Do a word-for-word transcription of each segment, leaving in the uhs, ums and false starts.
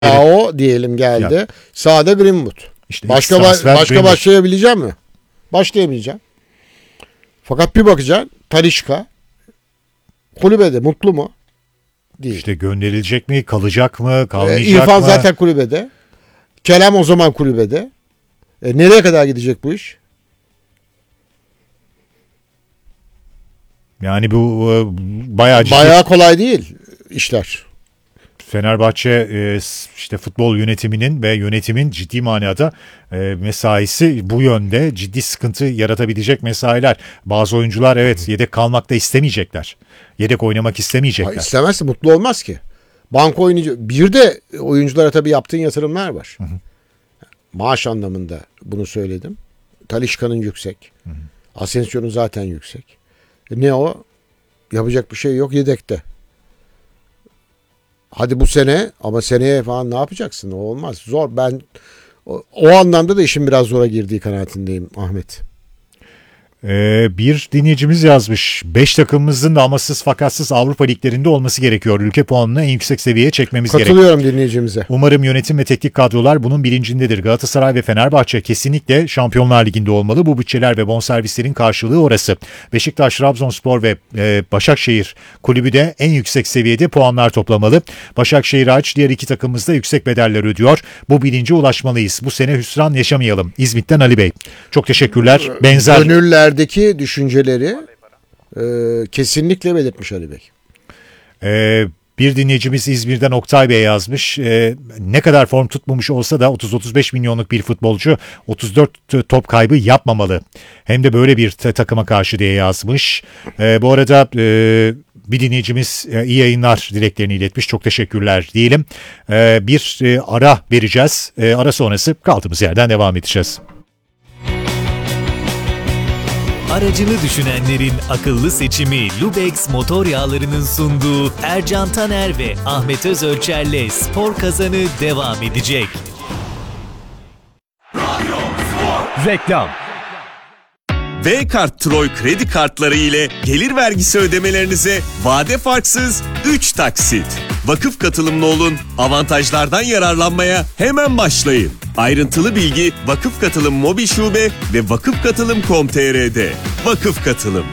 O diyelim geldi. Ya. Sağda Greenwood. İşte başka ba- başka Greenwood. Başlayabileceğim mi? Başlayabileceğim. Fakat bir bakacaksın Talisca kulübede mutlu mu? Değil. İşte gönderilecek mi? Kalacak mı? Kalmayacak ee, İrfan mı? zaten kulübede. Kerem o zaman kulübede. E, nereye kadar gidecek bu iş? Yani bu bayağı ciddi. Bayağı kolay değil işler. Fenerbahçe işte futbol yönetiminin ve yönetimin ciddi manada mesaisi bu yönde, ciddi sıkıntı yaratabilecek mesailer. Bazı oyuncular evet yedek kalmak da istemeyecekler. Yedek oynamak istemeyecekler. Ha, istemezse mutlu olmaz ki. Banko oynayıcı. Bir de oyunculara tabii yaptığın yatırımlar var. Hı hı. Maaş anlamında bunu söyledim. Talisca'nın yüksek. Hı hı. Asensio'nun zaten yüksek. E ne o? Yapacak bir şey yok yedekte. Hadi bu sene ama seneye falan ne yapacaksın? O olmaz. Zor. Ben o, o anlamda da işin biraz zora girdiği kanaatindeyim Ahmet. Ee, bir dinleyicimiz yazmış. Beş takımımızın da amasız fakatsız Avrupa liglerinde olması gerekiyor. Ülke puanını en yüksek seviyeye çekmemiz gerekiyor. Katılıyorum dinleyicimize. Umarım yönetim ve teknik kadrolar bunun bilincindedir. Galatasaray ve Fenerbahçe kesinlikle Şampiyonlar Ligi'nde olmalı. Bu bütçeler ve bonservislerin karşılığı orası. Beşiktaş, Trabzonspor ve e, Başakşehir kulübü de en yüksek seviyede puanlar toplamalı. Başakşehir hariç diğer iki takımımız da yüksek bedeller ödüyor. Bu bilince ulaşmalıyız. Bu sene hüsran yaşamayalım. İzmit'ten Ali Bey. Çok teşekkürler. Benzer Gönüller deki düşünceleri e, kesinlikle belirtmiş Ali Bey. Ee, bir dinleyicimiz İzmir'den Oktay Bey yazmış. Ee, ne kadar form tutmamış olsa da otuz otuz beş milyonluk bir futbolcu otuz dört top kaybı yapmamalı. Hem de böyle bir t- takıma karşı diye yazmış. Ee, bu arada e, bir dinleyicimiz e, iyi yayınlar dileklerini iletmiş. Çok teşekkürler diyelim. Ee, bir e, ara vereceğiz. E, ara sonrası kaldığımız yerden devam edeceğiz. Aracını düşünenlerin akıllı seçimi Lubex motor yağlarının sunduğu Ercan Taner ve Ahmet Özölçer'le Spor Kazanı devam edecek. Reklam. V-Kart Troy kredi kartları ile gelir vergisi ödemelerinize vade farksız üç taksit. Vakıf katılımlı olun, avantajlardan yararlanmaya hemen başlayın. Ayrıntılı bilgi Vakıf Katılım Mobil Şube ve vakıf katılım nokta com nokta tr'de. Vakıf Katılım.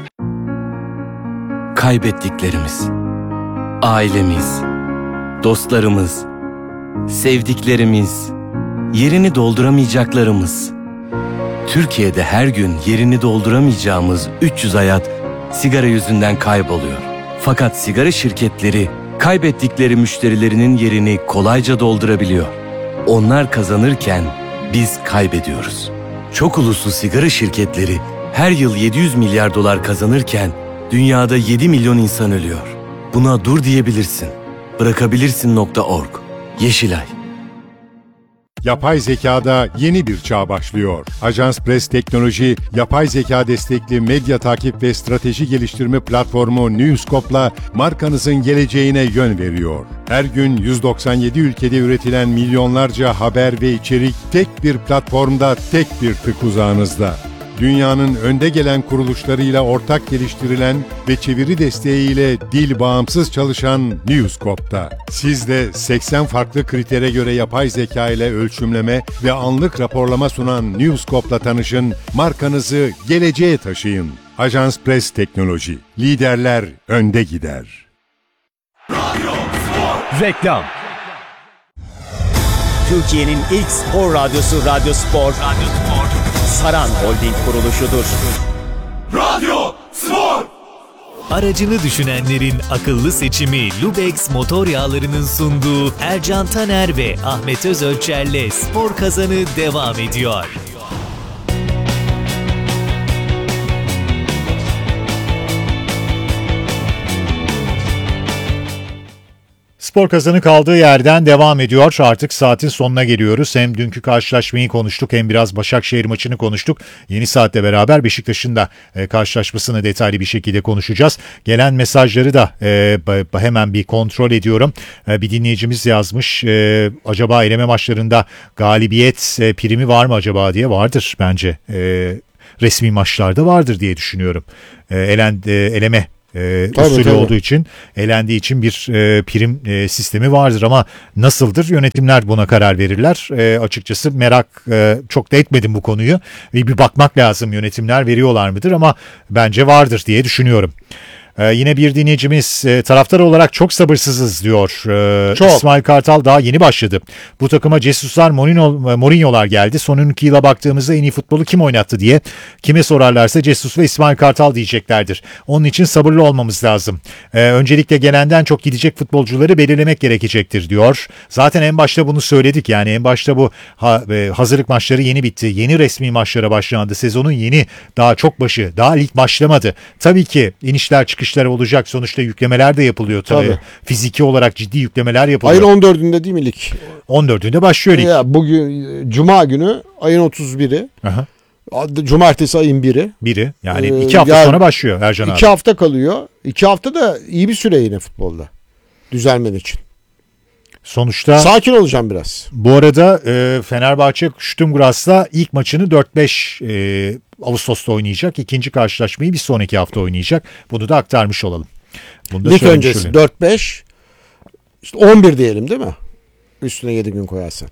Kaybettiklerimiz, ailemiz, dostlarımız, sevdiklerimiz, yerini dolduramayacaklarımız. Türkiye'de her gün yerini dolduramayacağımız üç yüz hayat sigara yüzünden kayboluyor. Fakat sigara şirketleri kaybettikleri müşterilerinin yerini kolayca doldurabiliyor. Onlar kazanırken biz kaybediyoruz. Çok uluslu sigara şirketleri her yıl yedi yüz milyar dolar kazanırken dünyada yedi milyon insan ölüyor. Buna dur diyebilirsin. Bırakabilirsin nokta org. Yeşilay. Yapay zekada yeni bir çağ başlıyor. Ajans Press Teknoloji, yapay zeka destekli medya takip ve strateji geliştirme platformu Newscope'la markanızın geleceğine yön veriyor. Her gün yüz doksan yedi ülkede üretilen milyonlarca haber ve içerik tek bir platformda, tek bir tık uzağınızda. Dünyanın önde gelen kuruluşlarıyla ortak geliştirilen ve çeviri desteğiyle dil bağımsız çalışan Newscope'da. Siz de seksen farklı kritere göre yapay zeka ile ölçümleme ve anlık raporlama sunan Newscope'la tanışın, markanızı geleceğe taşıyın. Ajans Press Teknoloji. Liderler önde gider. Reklam. Türkiye'nin ilk spor radyosu Radyo Spor. Radyo Spor. Saran Holding kuruluşudur. Radyo Spor. Aracını düşünenlerin akıllı seçimi Lubex motor yağlarının sunduğu Ercan Taner ve Ahmet Özölçer'le Spor Kazanı devam ediyor. Spor Kazanı kaldığı yerden devam ediyor. Artık saatin sonuna geliyoruz. Hem dünkü karşılaşmayı konuştuk hem biraz Başakşehir maçını konuştuk. Yeni saatle beraber Beşiktaş'ın da e, karşılaşmasını detaylı bir şekilde konuşacağız. Gelen mesajları da e, hemen bir kontrol ediyorum. E, bir dinleyicimiz yazmış. E, acaba eleme maçlarında galibiyet e, primi var mı acaba diye. Vardır bence. E, resmi maçlarda vardır diye düşünüyorum. E, elen, e, eleme e, Tabii, usulü tabii. olduğu için, elendiği için bir e, prim e, sistemi vardır ama nasıldır? Yönetimler buna karar verirler. E, açıkçası merak e, çok da etmedim bu konuyu. Bir, bir bakmak lazım, yönetimler veriyorlar mıdır, ama bence vardır diye düşünüyorum. Ee, yine bir dinleyicimiz e, taraftar olarak çok sabırsızız diyor. Ee, Çok. İsmail Kartal daha yeni başladı. Bu takıma Jesus'lar, Mourinho, Mourinho'lar geldi. Son iki yıla baktığımızda en iyi futbolu kim oynattı diye kime sorarlarsa Jesus ve İsmail Kartal diyeceklerdir. Onun için sabırlı olmamız lazım. Ee, öncelikle gelenden çok gidecek futbolcuları belirlemek gerekecektir diyor. Zaten en başta bunu söyledik, yani en başta bu ha, e, hazırlık maçları yeni bitti. Yeni resmi maçlara başlandı. Sezonun yeni, daha çok başı, daha lig başlamadı. Tabii ki inişler çıkışlar olacak. Sonuçta yüklemeler de yapılıyor tabii. Tabii. Fiziki olarak ciddi yüklemeler yapılıyor. Ayın on dördünde değil mi lig? on dördünde başlıyor lig. Ya bugün Cuma günü ayın otuz biri. Aha. Cumartesi ayın biri. Biri. Yani Ee, iki hafta yani sonra başlıyor Ercan abi. İki hafta kalıyor. İki hafta da iyi bir süre yine futbolda. Düzelmen için. Sonuçta Sakin olacağım biraz. bu arada e, Fenerbahçe Stuttgart'la ilk maçını dört beş e, Ağustos'ta oynayacak. İkinci karşılaşmayı bir sonraki hafta oynayacak. Bunu da aktarmış olalım. Bunu da Lig söylemiş öncesi olayım. dört beş. İşte on bir diyelim değil mi? Üstüne yedi gün koyarsan.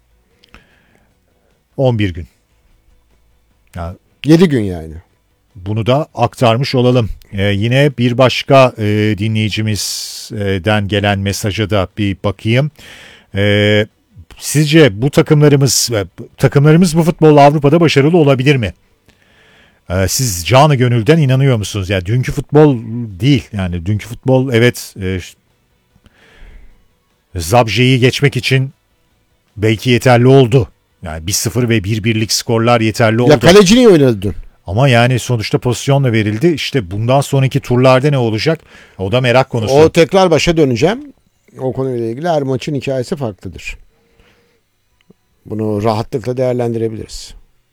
on bir gün. Ya, yedi gün yani. bunu da aktarmış olalım. Ee, yine bir başka e, dinleyicimizden gelen mesaja da bir bakayım. Ee, sizce bu takımlarımız takımlarımız bu futbolla Avrupa'da başarılı olabilir mi? Ee, siz canı gönülden inanıyor musunuz? Yani dünkü futbol değil. Yani dünkü futbol evet e, Zabje'yi geçmek için belki yeterli oldu. Yani bir sıfır ve bir birlik skorlar yeterli oldu. Ya kaleci niye oynadı dün? Ama yani sonuçta pozisyonla verildi. İşte bundan sonraki turlarda ne olacak? O da merak konusu. O tekrar başa döneceğim. O konuyla ilgili her maçın hikayesi farklıdır. Bunu rahatlıkla değerlendirebiliriz.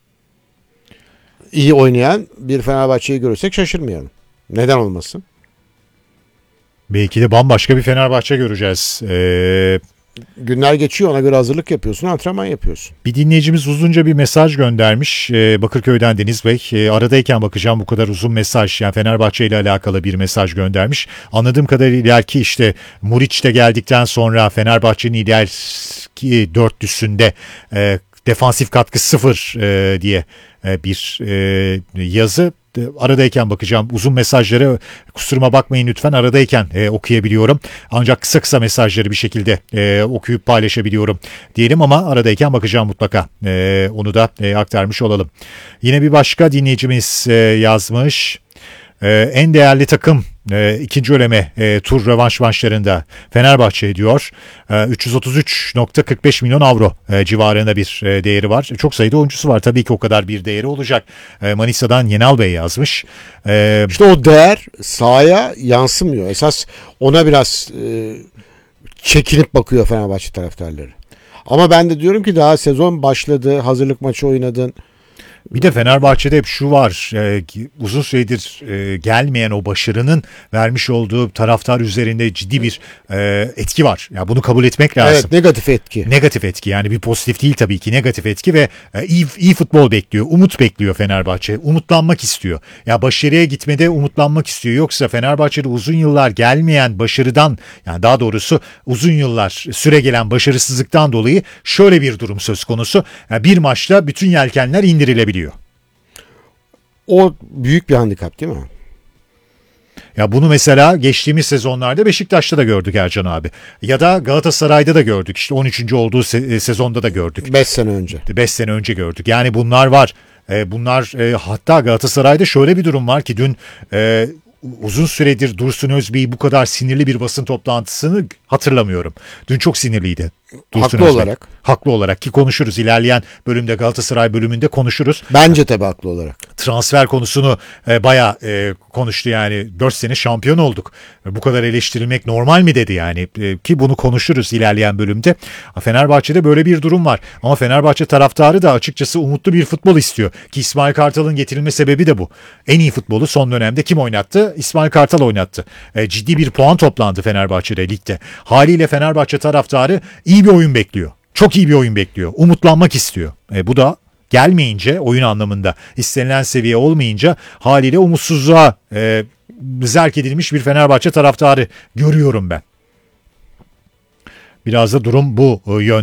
İyi oynayan bir Fenerbahçe'yi görürsek şaşırmayalım. Neden olmasın? Belki de bambaşka bir Fenerbahçe göreceğiz. Ee, Günler geçiyor, ona göre hazırlık yapıyorsun, antrenman yapıyorsun. bir dinleyicimiz uzunca bir mesaj göndermiş. Ee, Bakırköy'den Deniz Bey. Ee, aradayken bakacağım, bu kadar uzun mesaj. Yani Fenerbahçe ile alakalı bir mesaj göndermiş. Anladığım kadarıyla ki işte Muriç de geldikten sonra Fenerbahçe'nin ideal dörtlüsünde e, defansif katkı sıfır e, diye e, bir e, yazı. Aradayken bakacağım. Uzun mesajları kusuruma bakmayın lütfen, aradayken e, okuyabiliyorum. Ancak kısa kısa mesajları bir şekilde e, okuyup paylaşabiliyorum diyelim, ama aradayken bakacağım mutlaka. E, onu da e, aktarmış olalım. Yine bir başka dinleyicimiz e, yazmış. E, en değerli takım e, ikinci öleme e, tur rövanş maçlarında Fenerbahçe diyor. E, üç yüz otuz üç virgül kırk beş milyon avro e, civarında bir e, değeri var. Çok sayıda oyuncusu var. Tabii ki o kadar bir değeri olacak. E, Manisa'dan Yenal Bey yazmış. E, İşte o değer sahaya yansımıyor. Esas ona biraz e, çekinip bakıyor Fenerbahçe taraftarları. Ama ben de diyorum ki daha sezon başladı, hazırlık maçı oynadın. Bir de Fenerbahçe'de hep şu var, e, uzun süredir e, gelmeyen o başarının vermiş olduğu taraftar üzerinde ciddi bir e, etki var. Ya bunu kabul etmek lazım. Evet, negatif etki. Negatif etki, yani bir pozitif değil tabii ki, negatif etki ve e, iyi, iyi futbol bekliyor, umut bekliyor Fenerbahçe, umutlanmak istiyor. Ya başarıya gitmede umutlanmak istiyor. Yoksa Fenerbahçe'de uzun yıllar gelmeyen başarıdan, yani daha doğrusu uzun yıllar süre gelen başarısızlıktan dolayı şöyle bir durum söz konusu. Yani bir maçta bütün yelkenler indirilebiliyor. O büyük bir handikap değil mi? Ya bunu mesela geçtiğimiz sezonlarda Beşiktaş'ta da gördük Ercan abi. Ya da Galatasaray'da da gördük. İşte on üçüncü olduğu se- sezonda da gördük. beş sene önce. beş sene önce gördük. Yani bunlar var. E, bunlar e, hatta Galatasaray'da şöyle bir durum var ki dün e, uzun süredir Dursun Özbey'i bu kadar sinirli bir basın toplantısını hatırlamıyorum. Dün çok sinirliydi. Dursun Haklı Özbey. olarak. Haklı olarak ki konuşuruz. İlerleyen bölümde, Galatasaray bölümünde konuşuruz. Bence tabii haklı olarak. Transfer konusunu e, bayağı e, konuştu yani. dört sene şampiyon olduk. Bu kadar eleştirilmek normal mi dedi yani. E, ki bunu konuşuruz ilerleyen bölümde. Fenerbahçe'de böyle bir durum var. Ama Fenerbahçe taraftarı da açıkçası umutlu bir futbol istiyor. Ki İsmail Kartal'ın getirilme sebebi de bu. En iyi futbolu son dönemde kim oynattı? İsmail Kartal oynattı. E, ciddi bir puan toplandı Fenerbahçe'de ligde. Haliyle Fenerbahçe taraftarı iyi bir oyun bekliyor. Çok iyi bir oyun bekliyor. Umutlanmak istiyor. E, bu da gelmeyince, oyun anlamında istenilen seviye olmayınca haliyle umutsuzluğa e, zerk edilmiş bir Fenerbahçe taraftarı görüyorum ben. Biraz da durum bu yönde.